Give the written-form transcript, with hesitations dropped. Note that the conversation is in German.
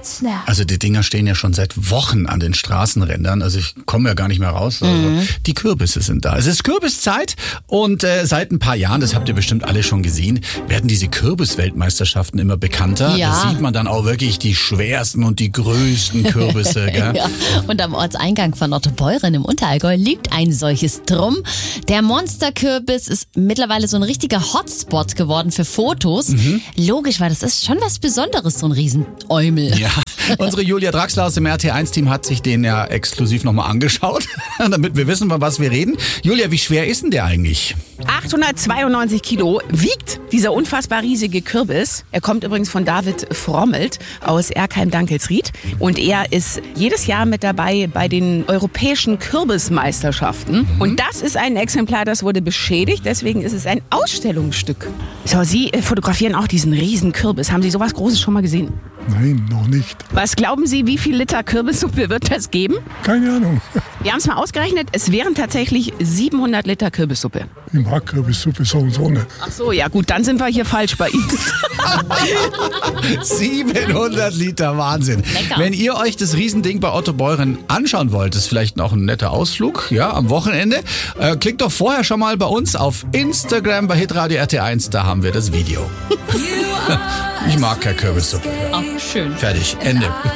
Blitzner. Also die Dinger stehen ja schon seit Wochen an den Straßenrändern. Also ich komme ja gar nicht mehr raus. Also die Kürbisse sind da. Es ist Kürbiszeit und seit ein paar Jahren, das habt ihr bestimmt alle schon gesehen, werden diese Kürbisweltmeisterschaften immer bekannter. Ja. Da sieht man dann auch wirklich die schwersten und die größten Kürbisse. Gell? Ja. Und am Ortseingang von Ottobeuren im Unterallgäu liegt ein solches drum. Der Monsterkürbis ist mittlerweile so ein richtiger Hotspot geworden für Fotos. Logisch, weil das ist schon was Besonderes, so ein Riesenäumel. Ja, unsere Julia Draxler aus dem RT1-Team hat sich den ja exklusiv nochmal angeschaut, damit wir wissen, von was wir reden. Julia, wie schwer ist denn der eigentlich? 892 Kilo wiegt dieser unfassbar riesige Kürbis. Er kommt übrigens von David Frommelt aus Erkheim-Dankelsried. Und er ist jedes Jahr mit dabei bei den europäischen Kürbismeisterschaften. Und das ist ein Exemplar, das wurde beschädigt. Deswegen ist es ein Ausstellungsstück. So, Sie fotografieren auch diesen riesen Kürbis. Haben Sie sowas Großes schon mal gesehen? Nein, noch nicht. Was glauben Sie, wie viel Liter Kürbissuppe wird das geben? Keine Ahnung. Wir haben es mal ausgerechnet. Es wären tatsächlich 700 Liter Kürbissuppe. Ich mag Kürbissuppe so und so nicht. Ach so, ja gut, dann sind wir hier falsch bei Ihnen. 700 Liter, Wahnsinn. Lecker. Wenn ihr euch das Riesending bei Ottobeuren anschauen wollt, ist vielleicht noch ein netter Ausflug, ja, am Wochenende. Klickt doch vorher schon mal bei uns auf Instagram bei Hitradio RT1, da haben wir das Video. Ich mag keine Kürbissuppe. Ach, schön. Fertig, Ende.